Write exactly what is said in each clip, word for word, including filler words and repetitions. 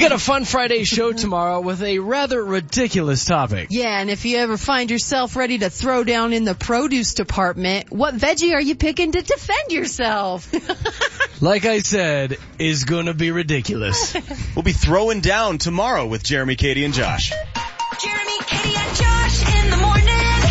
got a fun Friday show tomorrow with a rather ridiculous topic. Yeah, and if you ever find yourself ready to throw down in the produce department, what veggie are you picking to defend yourself? Like I said, is going to be ridiculous. We'll be throwing down tomorrow with Jeremy, Katie, and Josh. Jeremy, Katie, and Josh in the morning.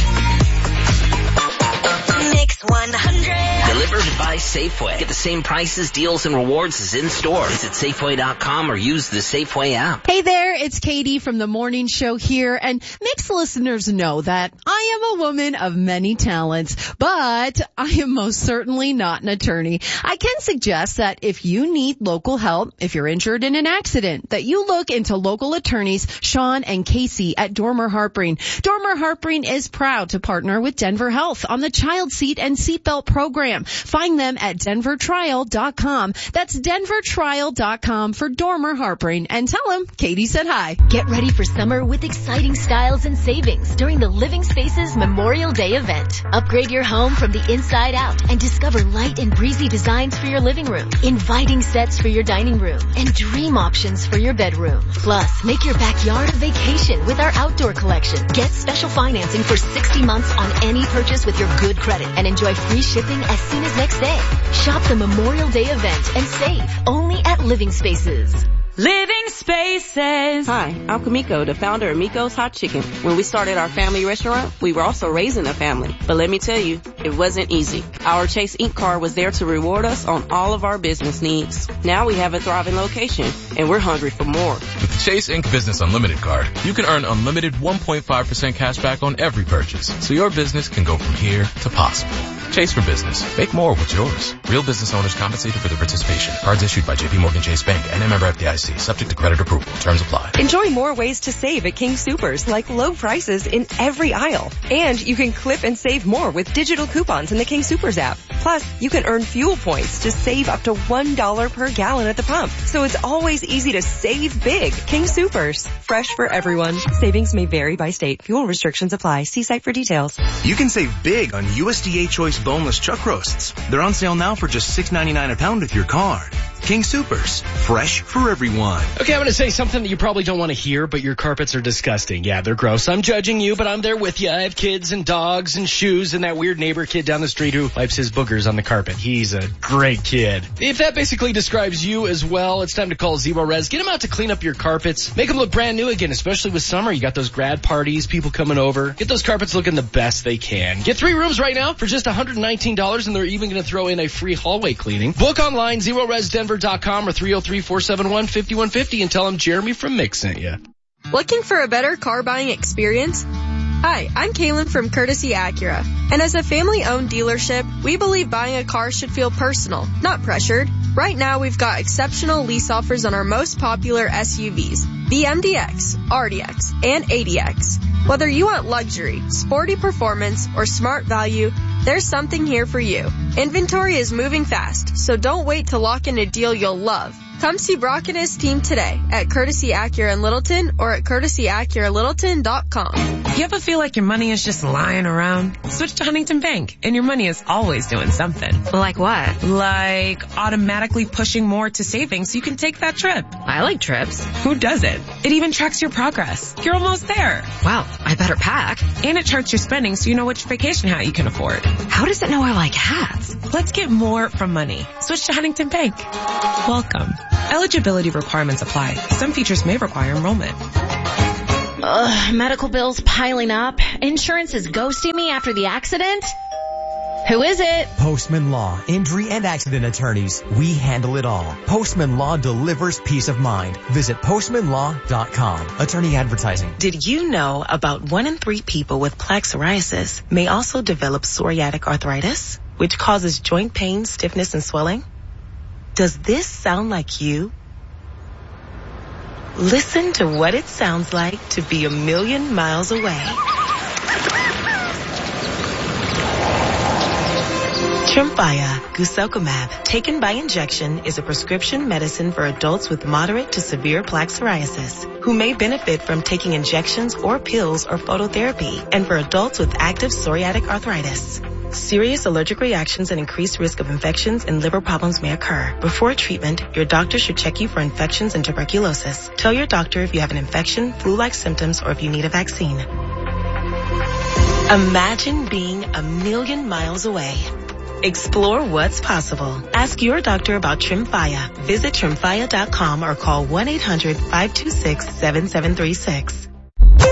Mix one hundred. Delivered by Safeway. Get the same prices, deals, and rewards as in-store. Visit Safeway dot com or use the Safeway app. Hey there, it's Katie from the morning show here, and Mix listeners know that I am a woman of many talents, but I am most certainly not an attorney. I can suggest that if you need local help, if you're injured in an accident, that you look into local attorneys Sean and Casey at Dormer Harpering. Dormer Harpering is proud to partner with Denver Health on the Child Seat and Seatbelt program. Find them at denver trial dot com. That's denver trial dot com for Dormer Harpering, and tell them Katie said hi. Get ready for summer with exciting styles and savings during the Living Spaces Memorial Day event. Upgrade your home from the inside out and discover light and breezy designs for your living room, inviting sets for your dining room, and dream options for your bedroom. Plus, make your backyard a vacation with our outdoor collection. Get special financing for sixty months on any purchase with your good credit and enjoy free shipping as soon as next day. Shop the Memorial Day event and save only at Living Spaces. Living Spaces. Hi, I'm Kamiko, the founder of Miko's Hot Chicken. When we started our family restaurant, we were also raising a family. But let me tell you, it wasn't easy. Our Chase Ink card was there to reward us on all of our business needs. Now we have a thriving location, and we're hungry for more. With the Chase Ink Business Unlimited card, you can earn unlimited one point five percent cash back on every purchase, so your business can go from here to possible. Chase for Business. Make more what's yours. Real business owners compensated for their participation. Cards issued by J P Morgan Chase Bank and a member F D I C. Subject to credit approval. Terms apply. Enjoy more ways to save at King Soopers, like low prices in every aisle. And you can clip and save more with digital coupons in the King Soopers app. Plus, you can earn fuel points to save up to one dollar per gallon at the pump. So it's always easy to save big. King Soopers. Fresh for everyone. Savings may vary by state. Fuel restrictions apply. See site for details. You can save big on U S D A Choice boneless chuck roasts. They're on sale now for just six ninety-nine a pound with your card. King Soopers. Fresh for everyone. Okay, I'm going to say something that you probably don't want to hear, but your carpets are disgusting. Yeah, they're gross. I'm judging you, but I'm there with you. I have kids and dogs and shoes and that weird neighbor kid down the street who wipes his boogers on the carpet. He's a great kid. If that basically describes you as well, it's time to call Zero Res. Get them out to clean up your carpets. Make them look brand new again, especially with summer. You got those grad parties, people coming over. Get those carpets looking the best they can. Get three rooms right now for just one hundred nineteen dollars, and they're even going to throw in a free hallway cleaning. Book online, zero res denver dot com or three oh three, four seven one, five one five oh and tell them Jeremy from Mix sent you. Looking for a better car buying experience? Hi, I'm Kaylin from Courtesy Acura. And as a family-owned dealership, we believe buying a car should feel personal, not pressured. Right now, we've got exceptional lease offers on our most popular S U Vs, the M D X, R D X, and A D X. Whether you want luxury, sporty performance, or smart value, there's something here for you. Inventory is moving fast, so don't wait to lock in a deal you'll love. Come see Brock and his team today at Courtesy Acura in Littleton or at courtesy acura littleton dot com. You ever feel like your money is just lying around? Switch to Huntington Bank, and your money is always doing something. Like what? Like automatically pushing more to savings so you can take that trip. I like trips. Who doesn't? It even tracks your progress. You're almost there. Wow, I better pack. And it charts your spending so you know which vacation hat you can afford. How does it know I like hats? Let's get more from money. Switch to Huntington Bank. Welcome. Eligibility requirements apply. Some features may require enrollment. Ugh, medical bills piling up. Insurance is ghosting me after the accident. Who is it? Postman Law, injury and accident attorneys. We handle it all. Postman Law delivers peace of mind. Visit postman law dot com. Attorney advertising. Did you know about one in three people with plaque psoriasis may also develop psoriatic arthritis, which causes joint pain, stiffness, and swelling? Does this sound like you? Listen to what it sounds like to be a million miles away. Tremfya guselkumab, taken by injection, is a prescription medicine for adults with moderate to severe plaque psoriasis who may benefit from taking injections or pills or phototherapy, and for adults with active psoriatic arthritis. Serious allergic reactions and increased risk of infections and liver problems may occur. Before treatment, your doctor should check you for infections and tuberculosis. Tell your doctor if you have an infection, flu-like symptoms, or if you need a vaccine. Imagine being a million miles away. Explore what's possible. Ask your doctor about Tremfya. Visit Tremfya dot com or call one eight hundred five two six seven seven three six.